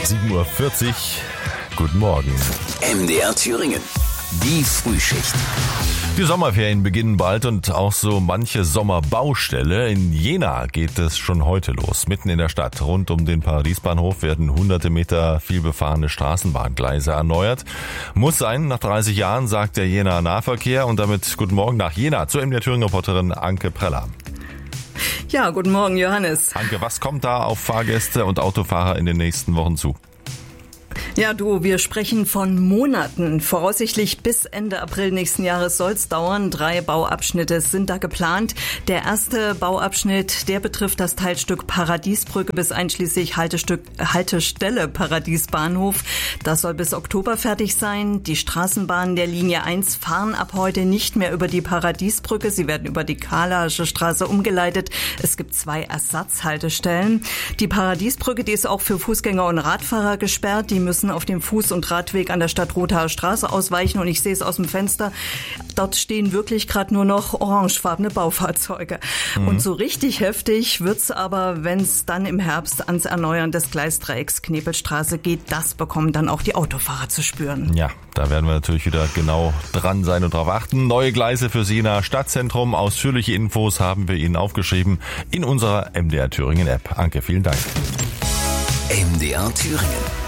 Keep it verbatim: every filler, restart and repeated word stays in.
sieben Uhr vierzig. Guten Morgen. M D R Thüringen. Die Frühschicht. Die Sommerferien beginnen bald und auch so manche Sommerbaustelle. In Jena geht es schon heute los. Mitten in der Stadt, rund um den Paradiesbahnhof, werden hunderte Meter vielbefahrene Straßenbahngleise erneuert. Muss sein, nach dreißig Jahren, sagt der Jenaer Nahverkehr. Und damit guten Morgen nach Jena zur M D R Thüringen-Reporterin Anke Preller. Ja, guten Morgen, Johannes. Anke, was kommt da auf Fahrgäste und Autofahrer in den nächsten Wochen zu? Ja, du, wir sprechen von Monaten. Voraussichtlich bis Ende April nächsten Jahres soll es dauern. Drei Bauabschnitte sind da geplant. Der erste Bauabschnitt, der betrifft das Teilstück Paradiesbrücke bis einschließlich Haltestück, Haltestelle Paradiesbahnhof. Das soll bis Oktober fertig sein. Die Straßenbahnen der Linie eins fahren ab heute nicht mehr über die Paradiesbrücke. Sie werden über die Karlasche Straße umgeleitet. Es gibt zwei Ersatzhaltestellen. Die Paradiesbrücke, die ist auch für Fußgänger und Radfahrer gesperrt. Die müssen auf dem Fuß- und Radweg an der Stadtrothaer Straße ausweichen und ich sehe es aus dem Fenster. Dort stehen wirklich gerade nur noch orangefarbene Baufahrzeuge. Mhm. Und so richtig heftig wird's aber, wenn es dann im Herbst ans Erneuern des Gleisdreiecks Knebelstraße geht. Das bekommen dann auch die Autofahrer zu spüren. Ja, da werden wir natürlich wieder genau dran sein und darauf achten. Neue Gleise fürs Jenaer Stadtzentrum. Ausführliche Infos haben wir Ihnen aufgeschrieben in unserer M D R Thüringen App. Anke, vielen Dank. M D R Thüringen.